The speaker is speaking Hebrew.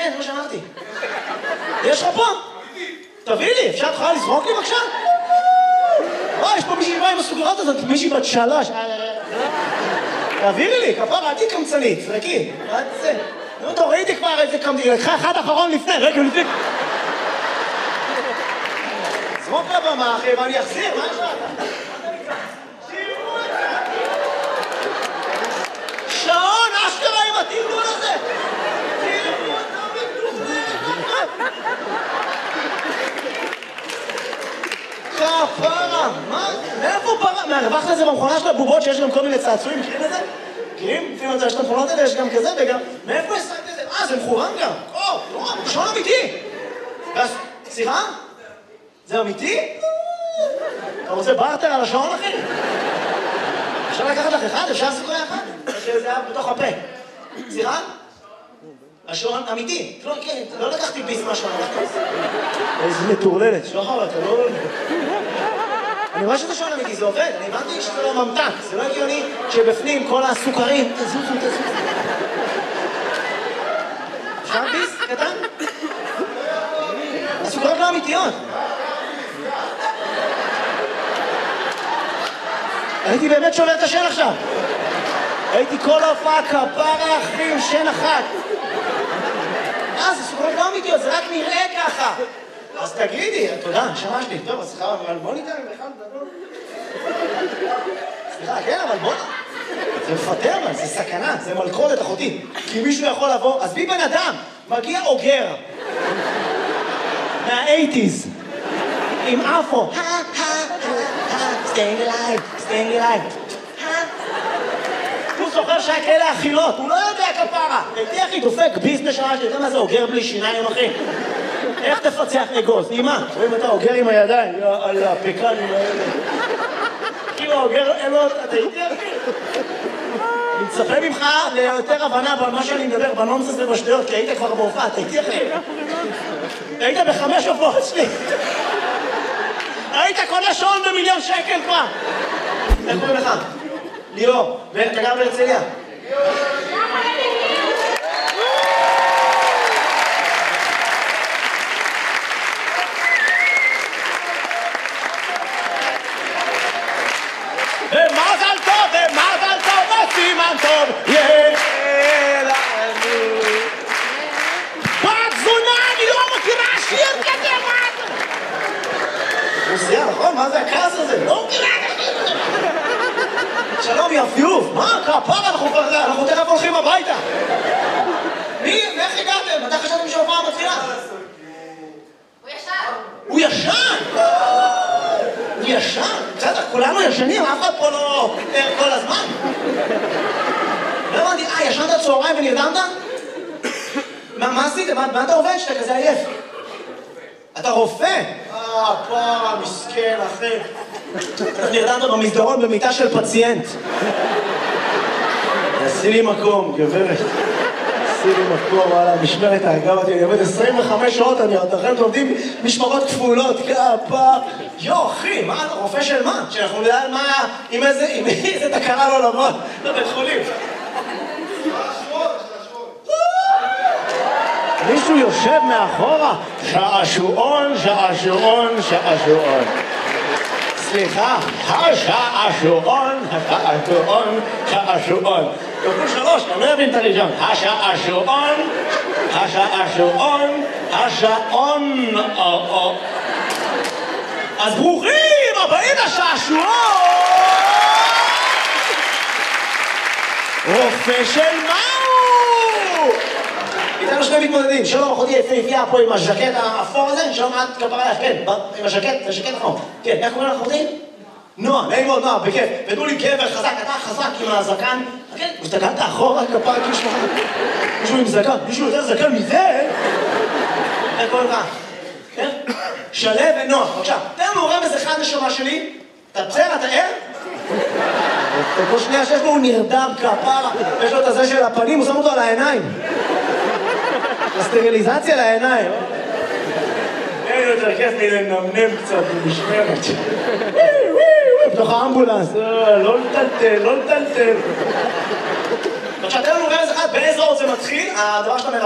כן, כמו שאמרתי. יש לך פה? תביא לי, אפשר תוכל לזרוק לי בבקשה? יש פה מישהי באה עם הסוגרות הזאת, מישהי בת 3. תעבירי לי, כפרה, עדי קמצנית, זרקי. נו, תורידי כבר איזה קמצנית, לקחה אחד אחרון לפני, רגע לפני. זרוק לבמה, אחי, ואני אחזיר, מה יש לך? שעון, אשכרה עם התרגול הזה! כפרה, מה? מאיפה פרה? מהרווח לזה במכונה של הבובות שיש גם כל מיני צעצועים, מכירים את זה? מכירים? לפעמים יש את המכונות האלה, יש גם כזה וגם... מאיפה השגת את זה? זה מכוון גם! שעון אמיתי! סליחה? זה אמיתי? אתה רוצה בארטר על השעון, אחי? אפשר לקחת לך אחד? אפשר לעשות אחד? שזה היה בתוך הפה. סליחה? השעון אמיתי. לא לקחתי ביס מהשעון. איזה מטורללת. שוחר, אתה לא... אני רואה שזה שעון אמיתי, זה עובד. אני הבנתי שזה לא ממתק. זה לא הגיוני שבפנים כל הסוכרים... תזוזו. אפשר ביס קטן? הסוכרות לא אמיתיות. הייתי באמת שובר את השן עכשיו. הייתי כל ההופעה כפרה אחי עם שן אחת. זה סוכרות לא אמיתיות, זה רק נראה ככה. אז תגידי, תודה, נשמה שלי. טוב, אז סליחה, אבל בוא ניתן בכלל לדבר. סליחה, כן, אבל בוא... זה מפטר, אבל זה סכנה, זה מלכודת אחותי. כי מישהו יכול לבוא, אז בי בן אדם, מגיע אוגר. מה-80s. עם אפו. staying alive. הוא זוכר שהיה כאלה אכילות, הוא לא יודע כפרה. הייתי אחי דופק ביזנס שעה שלי, אתה יודע מה זה אוגר בלי שיניים אחי? איך תפצח אגוז? אימא, רואים אתה אוגר עם הידיים, על הפקנים האלה. כאילו אוגר אלות, אתה הייתי אחי? אני מצפה ממך ליותר הבנה במה שאני מדבר, בנונסס ובשטויות, כי היית כבר בהופעה, אתה הייתי אחי? היית ב5 הופעות שלי. היית קונה שעון ב1,000,000 שקל כבר. איך קוראים לך? ליאור. ואתה גר בהרצליה? ומזל טוב, וסימן טוב, יאללה לנו. בת זונה, אני לא מכירה שיר כזה, מה זה? רוסיה, נכון? מה זה הכעס הזה? לא מכירה את השיר הזה. שלום יפיוף, מה? כפרה, אנחנו תכף הולכים הביתה. איך הגעתם? מתי חשבתם שההופעה מתחילה? הוא ישן! הוא ישן? בסדר, כולנו ישנים, אף אחד פה לא ער כל הזמן. לא הבנתי, ישנת צהריים ונרדמת? מה עשית? מה אתה עובד שאתה כזה עייף? אתה רופא? פרה, מסכן, אחי. אתה נרדמת במסדרון במיטה של פציינט. עשי לי מקום, גברת. עשי לי מקום, וואלה, משמרת ההגה אותי. אני עובד 25 שעות, אתם עובדים משמרות כפולות, כפה. אחי, מה, אתה רופא של מה? שאנחנו נדע על מה, עם איזה תקרה לא לבוא לבית חולים. מישהו יושב מאחורה, שעשועון. סליחה, השעשועון. כפול 3, אני לא אבין את הראשון. השעון. אז ברוכים הבאים לשעשועון! רופא של מהו? איתנו שני מתמודדים, שלום אחותי יפהפייה פה עם הז'קט האפור הזה, שלום את כפרה לך, כן, עם הז'קט, זה ז'קט נכון. כן, איך קוראים לך אחותי? נועה, נעים מאוד, נועה, בכיף. ותנו לי גבר חזק, אתה חזק עם הזקן. כן, הסתכלת אחורה, כפרה, כאילו שלך. מישהו עם זקן, מישהו יותר זקן מזה? איך קוראים לך? כן? שלו ונועה, בבקשה. תן לנו רמז אחד נשמה שלי. אתה בסדר, אתה ער? כל שנייה שיש לו הוא נרדם כפרה, יש לו את הזה של הפנים, הוא שם אותו על העיניים. הסטריליזציה לעיניים. אין יותר כיף לי לנמנם קצת במשמרת. בתוך האמבולנס, לא לטלטל. עכשיו תן לנו רמז אחד, באיזה אות זה מתחיל, הדבר שאתה מראה.